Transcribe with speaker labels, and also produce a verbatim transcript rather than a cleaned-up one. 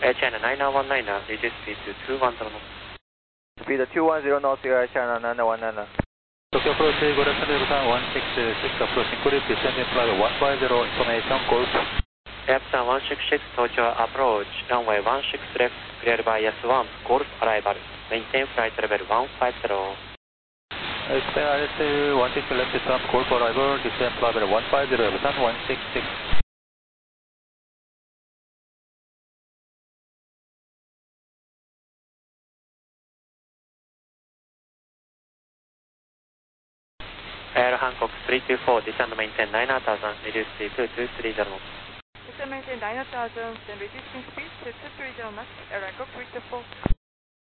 Speaker 1: Air China nine nine one nine, reduce speed to two one zero knots.
Speaker 2: Speed two one zero knots, Air China nine nine one nine.
Speaker 3: Tokyo approach, Golf Sunday Busan one six six, approaching Korea, descending flight one five zero, information, Golf.
Speaker 1: Airbusan one six six, Tokyo approach, runway one six left, cleared by S one, Golf arrival, maintain flight level one five zero.
Speaker 3: Expand I S L one six left, S one, Golf arrival, descend flight level one five zero, Busan one six six.
Speaker 1: Air Hancock three two four, descend maintain nine thousand, reduce speed to two three zero knots.
Speaker 4: Descend maintain nine thousand, then reducing speed to two three zero knots, Air Hancock three two four.